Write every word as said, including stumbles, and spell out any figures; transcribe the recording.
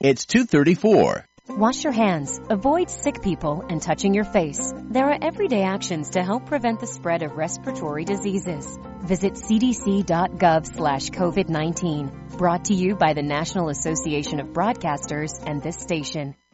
It's two thirty-four. Wash your hands, avoid sick people, and touching your face. There are everyday actions to help prevent the spread of respiratory diseases. Visit c d c dot gov slash covid nineteen. Brought to you by the National Association of Broadcasters and this station.